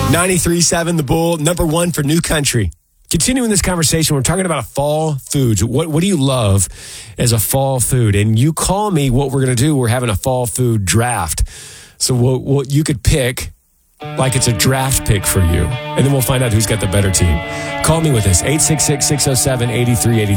93.7 The Bull, number one for New Country. Continuing this conversation, we're talking about fall foods. What do you love as a fall food? And you call me what we're going to do. We're having a fall food draft. So what you could pick like it's a draft pick for you. And then we'll find out who's got the better team. Call me with this, 866-607-8383.